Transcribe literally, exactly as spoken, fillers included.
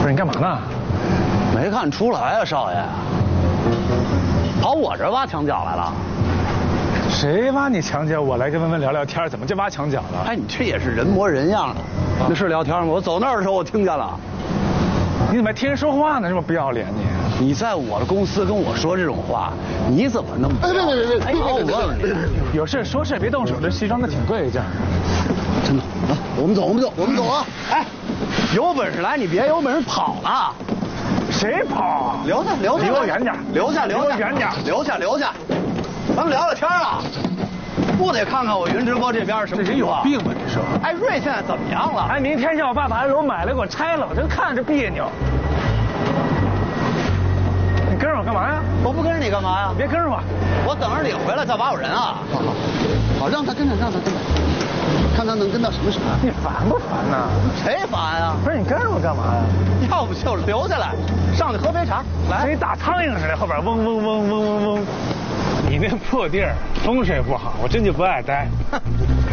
不是你干嘛呢？ 没看出来啊，少爷。跑我这挖墙角来了？ 谁挖你墙角？我来跟文文聊聊天，怎么就挖墙角了？ 哎，你这也是人模人样的。那是聊天吗？我走那儿的时候我听见了。 你怎么还听人说话呢？这么不要脸你！ 你在我的公司跟我说这种话，你怎么那么……哎，别别别别！哎，我问问你， 有事说事，别动手。这西装的挺贵，这样。 真的啊，我们走，我们走，我们走啊！哎，有本事来，你别有本事跑了。 谁跑？ 留下，留下， 离我远点！ 留下，留下， 远点！ 留下，留下。咱们聊聊天啊，不得看看我云直播这边什么情况？ 这人有病吧？你说？ 哎，瑞现在怎么样了？ 哎，明天让我爸把二楼买了给我拆了，我真看着别扭。你跟着我干嘛呀？ 我不跟着你干嘛呀？ 别跟着我， 我等着你回来再把我人啊！好好，好，让他跟着，让他跟着，看他能跟到什么时候。 你烦不烦呐？ 谁烦呀？ 不是你跟着我干嘛呀？ 要不就留下来，上去喝杯茶。来， 跟打苍蝇似的，后边嗡嗡嗡嗡嗡嗡。你那破地儿风水不好，我真就不爱待。